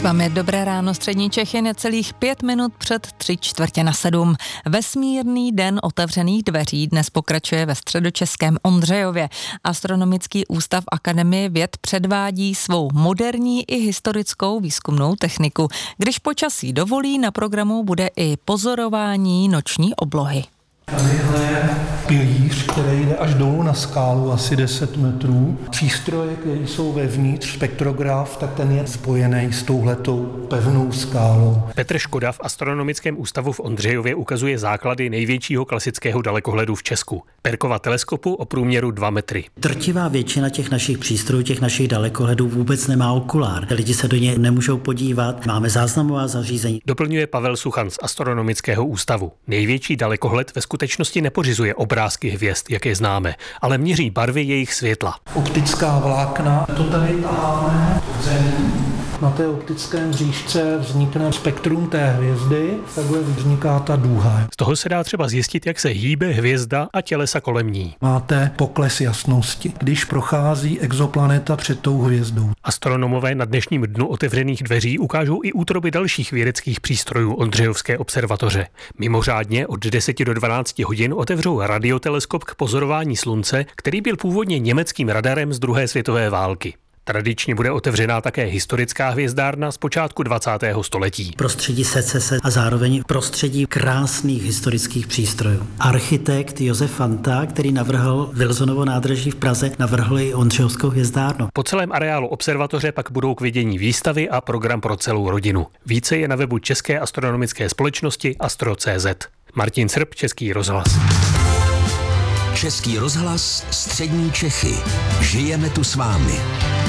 vámi dobré ráno, střední Čechy, necelých 5 minut před 6:45. Vesmírný den otevřených dveří dnes pokračuje ve středočeském Ondřejově. Astronomický ústav Akademie věd předvádí svou moderní i historickou výzkumnou techniku. Když počasí dovolí, na programu bude i pozorování noční oblohy. Tadyhle je pilíř, který jde až dolů na skálu, asi 10 metrů. Přístroje, které jsou vevnitř, spektrograf, tak ten je spojený s touhletou pevnou skálou. Petr Škoda v Astronomickém ústavu v Ondřejově ukazuje základy největšího klasického dalekohledu v Česku. Perkova teleskopu o průměru 2 metry. Drtivá většina těch našich přístrojů, těch našich dalekohledů vůbec nemá okulár. Lidi se do něj nemůžou podívat. Máme záznamová zařízení. Doplňuje Pavel Suchan z Astronomického ústavu. Největší dalekohled ve skutečnosti nepořizuje obrázky hvězd, jak je známe, ale měří barvy jejich světla. Optická vlákna, to tady taháme zemí. Na té optické mřížce vznikne spektrum té hvězdy, takhle vzniká ta duha. Z toho se dá třeba zjistit, jak se hýbe hvězda a tělesa kolem ní. Máte pokles jasnosti, když prochází exoplaneta před tou hvězdou. Astronomové na dnešním dnu otevřených dveří ukážou i útroby dalších vědeckých přístrojů Ondřejovské observatoře. Mimořádně od 10 do 12 hodin otevřou radioteleskop k pozorování slunce, který byl původně německým radarem z druhé světové války. Tradičně bude otevřená také historická hvězdárna z počátku 20. století. Prostředí secese a zároveň prostředí krásných historických přístrojů. Architekt Josef Fanta, který navrhl Wilsonovo nádraží v Praze, navrhl i Ondřejovskou hvězdárnu. Po celém areálu observatoře pak budou k vidění výstavy a program pro celou rodinu. Více je na webu České astronomické společnosti Astro.cz. Martin Srb, Český rozhlas. Český rozhlas, střední Čechy. Žijeme tu s vámi.